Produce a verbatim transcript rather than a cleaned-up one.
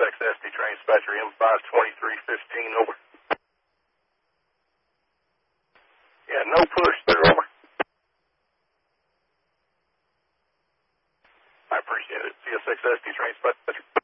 X S D train dispatcher, M five twenty-three fifteen, over. Yeah, no push there, over. I appreciate it. C S X S D train dispatcher.